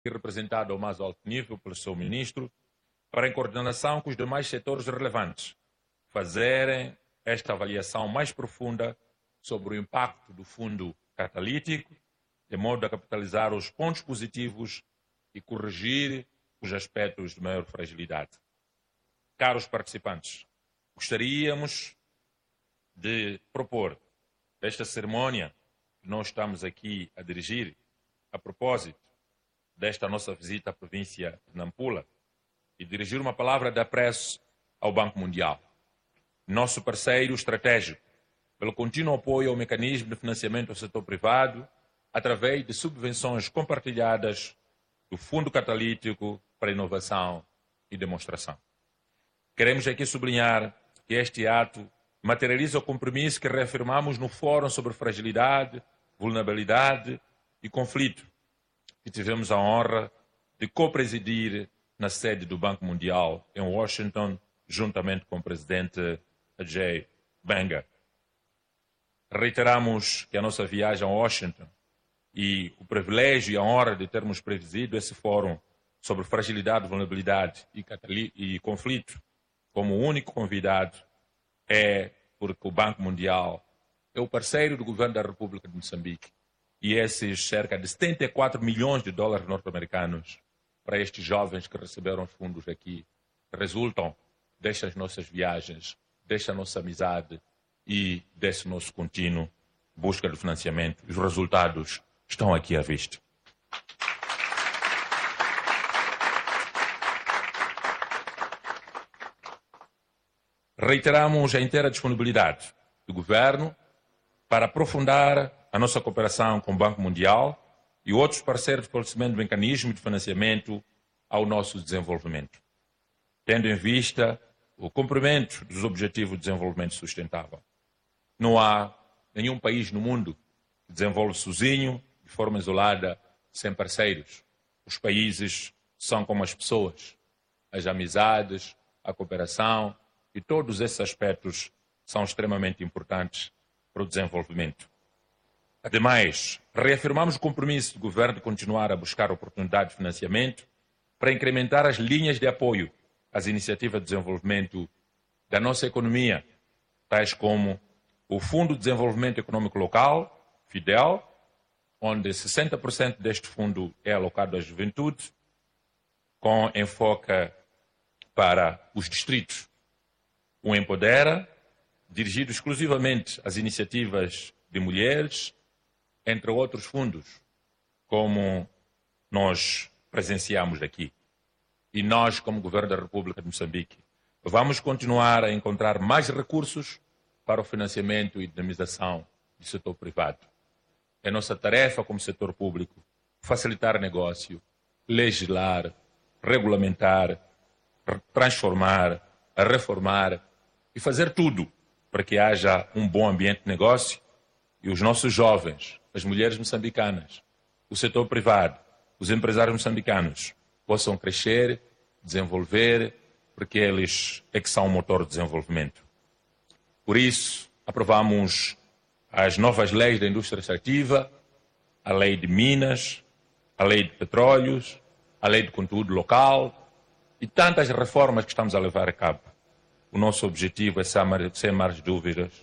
representado ao mais alto nível pelo seu ministro, para, em coordenação com os demais setores relevantes, fazerem esta avaliação mais profunda sobre o impacto do fundo catalítico, de modo a capitalizar os pontos positivos e corrigir os aspectos de maior fragilidade. Caros participantes, gostaríamos de propor esta cerimônia que nós estamos aqui a dirigir, a propósito desta nossa visita à província de Nampula, e dirigir uma palavra de apreço ao Banco Mundial, nosso parceiro estratégico, pelo contínuo apoio ao mecanismo de financiamento ao setor privado, através de subvenções compartilhadas do Fundo Catalítico para Inovação e Demonstração. Queremos aqui sublinhar que este ato materializa o compromisso que reafirmamos no Fórum sobre Fragilidade, Vulnerabilidade e Conflito, que tivemos a honra de co-presidir na sede do Banco Mundial em Washington, juntamente com o presidente Ajay Banga. Reiteramos que a nossa viagem a Washington e o privilégio e a honra de termos presidido esse fórum sobre fragilidade, vulnerabilidade e conflito como único convidado é porque o Banco Mundial é o parceiro do governo da República de Moçambique e esses cerca de 74 milhões de dólares norte-americanos para estes jovens que receberam os fundos aqui resultam destas nossas viagens, desta nossa amizade e desse nosso contínuo busca de financiamento. Os resultados estão aqui à vista. Reiteramos a inteira disponibilidade do Governo para aprofundar a nossa cooperação com o Banco Mundial e outros parceiros de fortalecimento do mecanismo de financiamento ao nosso desenvolvimento, tendo em vista o cumprimento dos Objetivos de Desenvolvimento Sustentável. Não há nenhum país no mundo que desenvolve sozinho, de forma isolada, sem parceiros. Os países são como as pessoas, as amizades, a cooperação e todos esses aspectos são extremamente importantes para o desenvolvimento. Ademais, reafirmamos o compromisso do Governo de continuar a buscar oportunidades de financiamento para incrementar as linhas de apoio às iniciativas de desenvolvimento da nossa economia, tais como o Fundo de Desenvolvimento Econômico Local, FIDEL, onde 60% deste fundo é alocado à juventude, com enfoque para os distritos. O Empodera, dirigido exclusivamente às iniciativas de mulheres, entre outros fundos, como nós presenciamos aqui. E nós, como Governo da República de Moçambique, vamos continuar a encontrar mais recursos para o financiamento e dinamização do setor privado. É nossa tarefa como setor público facilitar negócio, legislar, regulamentar, transformar, reformar e fazer tudo para que haja um bom ambiente de negócio e os nossos jovens, as mulheres moçambicanas, o setor privado, os empresários moçambicanos possam crescer, desenvolver, porque eles é que são o motor de desenvolvimento. Por isso, aprovamos as novas leis da indústria extrativa, a lei de minas, a lei de petróleos, a lei de conteúdo local e tantas reformas que estamos a levar a cabo. O nosso objetivo é, sem mais dúvidas,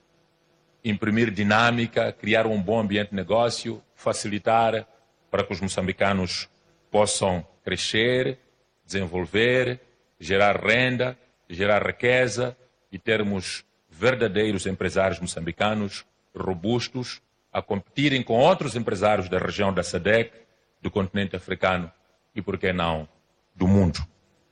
imprimir dinâmica, criar um bom ambiente de negócio, facilitar para que os moçambicanos possam crescer, desenvolver, gerar renda, gerar riqueza e termos verdadeiros empresários moçambicanos robustos a competirem com outros empresários da região da SADC, do continente africano e, por que não, do mundo.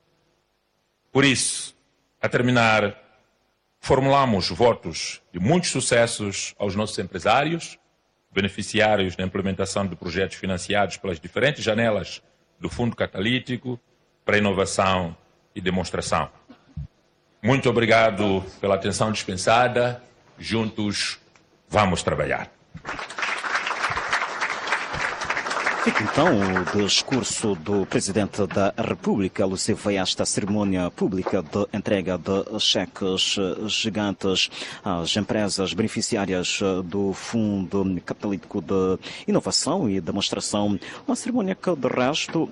Por isso, a terminar, formulamos votos de muitos sucessos aos nossos empresários, beneficiários da implementação de projetos financiados pelas diferentes janelas do Fundo Catalítico para Inovação e Demonstração. Muito obrigado pela atenção dispensada. Juntos, vamos trabalhar. Fica então o discurso do Presidente da República, alusivo a esta cerimónia pública de entrega de cheques gigantes às empresas beneficiárias do Fundo Capitalítico de Inovação e Demonstração. Uma cerimónia que, de resto,